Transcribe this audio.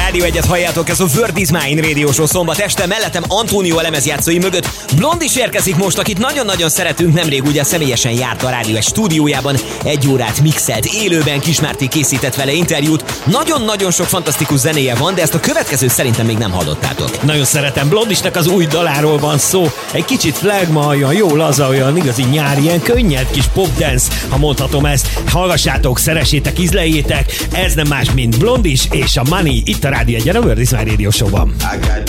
Rádió 1-et halljátok, ez a Word is Mine Radio Show szombat este, mellettem Antónió a lemezjátszói mögött. Blond is érkezik most, akit nagyon-nagyon szeretünk, nemrég ugye személyesen járt a Rádió 1 stúdiójában, 1 órát mixelt, élőben Kismárti készített vele interjút. Nagyon-nagyon sok fantasztikus zenéje van, de ezt a következőt szerintem még nem hallottátok. Nagyon szeretem, Blondisnak az új daláról van szó, egy kicsit flagma, olyan jó laza, olyan igazi nyári, ilyen könnyed kis popdance, ha mondhatom ezt. Hallgassátok, szeressétek, ízleljétek, ez nem más, mint Blondis és a Money itt a Rádió 1-en, a Word is Mine Radio Show-ban.